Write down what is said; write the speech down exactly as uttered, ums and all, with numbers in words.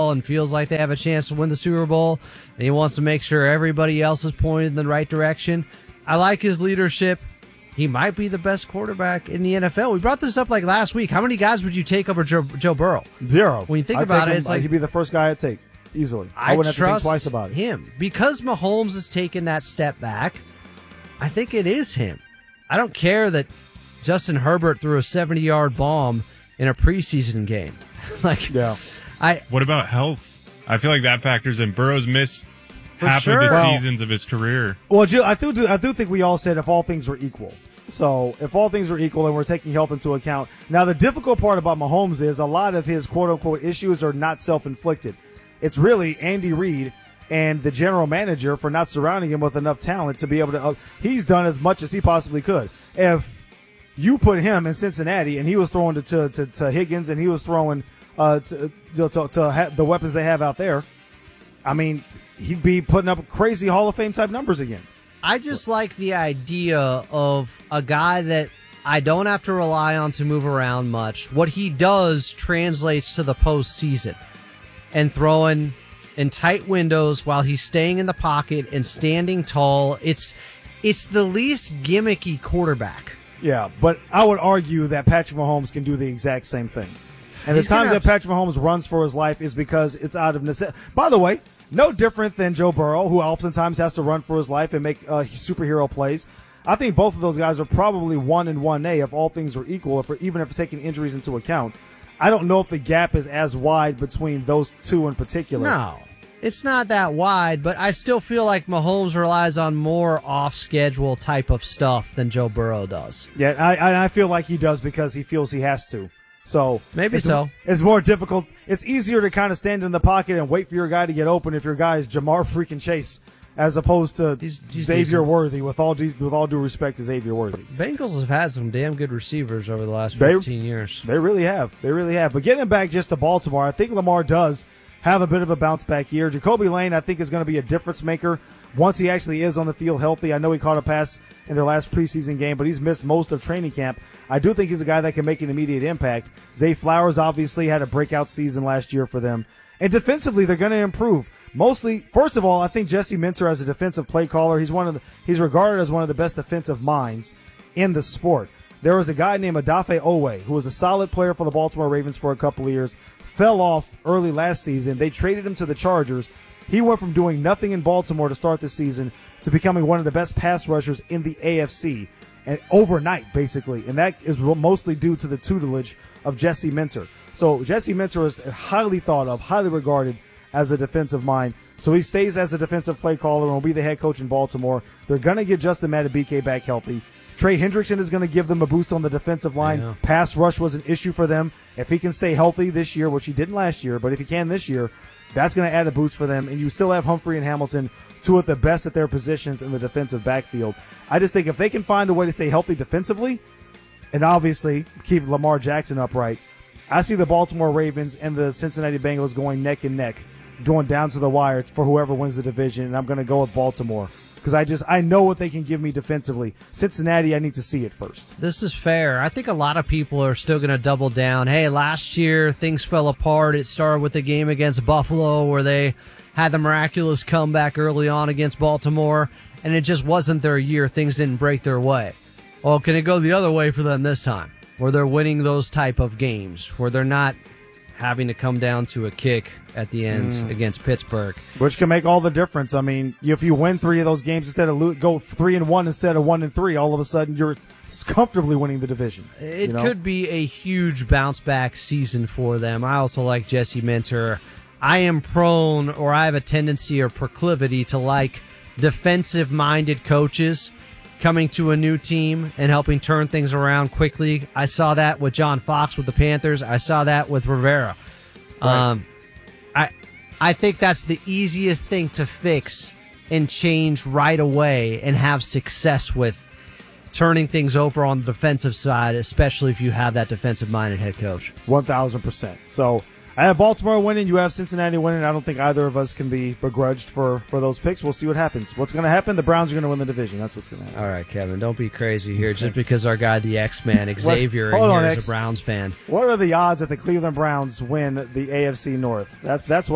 L and feels like they have a chance to win the Super Bowl, and he wants to make sure everybody else is pointed in the right direction. I like his leadership. He might be the best quarterback in the N F L. We brought this up like last week. How many guys would you take over Joe, Joe Burrow? Zero. When you think I'd about it, him, it's like he'd be the first guy I'd take easily. I, I wouldn't have to think trust twice about it. Him because Mahomes has taken that step back. I think it is him. I don't care that Justin Herbert threw a seventy-yard bomb in a preseason game. like, yeah. I. What about health? I feel like that factors in. Burrow's missed half sure. of the well, seasons of his career. Well, Jill, I do. I do think we all said if all things were equal. So if all things are equal and we're taking health into account. Now, the difficult part about Mahomes is a lot of his quote-unquote issues are not self-inflicted. It's really Andy Reid and the general manager for not surrounding him with enough talent to be able to uh, – he's done as much as he possibly could. If you put him in Cincinnati and he was throwing to, to, to, to Higgins and he was throwing uh, to, to, to, to ha- the weapons they have out there, I mean, he'd be putting up crazy Hall of Fame type numbers again. I just like the idea of a guy that I don't have to rely on to move around much. What he does translates to the postseason and throwing in tight windows while he's staying in the pocket and standing tall. It's it's the least gimmicky quarterback. Yeah, but I would argue that Patrick Mahomes can do the exact same thing. And He's the times have- that Patrick Mahomes runs for his life is because it's out of necessity. By the way, no different than Joe Burrow, who oftentimes has to run for his life and make uh, superhero plays. I think both of those guys are probably one and one A if all things were equal, if we're, even if we're taking injuries into account. I don't know if the gap is as wide between those two in particular. No, it's not that wide, but I still feel like Mahomes relies on more off-schedule type of stuff than Joe Burrow does. Yeah, I, I feel like he does because he feels he has to. So Maybe it's, so. It's more difficult. It's easier to kind of stand in the pocket and wait for your guy to get open if your guy is Jamar freaking Chase, as opposed to He's- he's Xavier decent. Worthy. With all due, with all due respect to Xavier Worthy, Bengals have had some damn good receivers over the last They- fifteen years. they really have. They really have. But getting back just to Baltimore, I think Lamar does have a bit of a bounce back year. Jacoby Lane, I think, is going to be a difference maker once he actually is on the field healthy. I know he caught a pass in their last preseason game, but he's missed most of training camp. I do think he's a guy that can make an immediate impact. Zay Flowers obviously had a breakout season last year for them. And defensively, they're going to improve. Mostly, first of all, I think Jesse Minter as a defensive play caller, he's one of the, he's regarded as one of the best defensive minds in the sport. There was a guy named Odafe Owe who was a solid player for the Baltimore Ravens for a couple of years, fell off early last season. They traded him to the Chargers. He went from doing nothing in Baltimore to start the season to becoming one of the best pass rushers in the A F C, and overnight, basically. And that is mostly due to the tutelage of Jesse Minter. So Jesse Minter is highly thought of, highly regarded as a defensive mind. So he stays as a defensive play caller and will be the head coach in Baltimore. They're going to get Justin Madubuike back healthy. Trey Hendrickson is going to give them a boost on the defensive line. Yeah. Pass rush was an issue for them. If he can stay healthy this year, which he didn't last year, but if he can this year, that's going to add a boost for them. And you still have Humphrey and Hamilton, two of the best at their positions in the defensive backfield. I just think if they can find a way to stay healthy defensively and obviously keep Lamar Jackson upright, I see the Baltimore Ravens and the Cincinnati Bengals going neck and neck, going down to the wire for whoever wins the division. And I'm going to go with Baltimore because I just I know what they can give me defensively. Cincinnati, I need to see it first. This is fair. I think a lot of people are still going to double down. Hey, last year things fell apart. It started with the game against Buffalo where they had the miraculous comeback early on against Baltimore, and it just wasn't their year. Things didn't break their way. Well, can it go the other way for them this time, where they're winning those type of games, where they're not having to come down to a kick at the end mm. against Pittsburgh, which can make all the difference. I mean, if you win three of those games instead of lo- go three and one instead of one and three, all of a sudden you're comfortably winning the division. It you know? could be a huge bounce back season for them. I also like Jesse Minter. I am prone, or I have a tendency or proclivity to like defensive minded coaches coming to a new team and helping turn things around quickly. I saw that with John Fox with the Panthers. I saw that with Rivera. Right. Um, I I think that's the easiest thing to fix and change right away and have success with turning things over on the defensive side, especially if you have that defensive-minded head coach. one thousand percent. So I have Baltimore winning. You have Cincinnati winning. I don't think either of us can be begrudged for, for those picks. We'll see what happens. What's going to happen? The Browns are going to win the division. That's what's going to happen. All right, Kevin, don't be crazy here. Just because our guy, the X-Man, Xavier, Hold in on, here is X. a Browns fan. What are the odds that the Cleveland Browns win the A F C North? That's that's what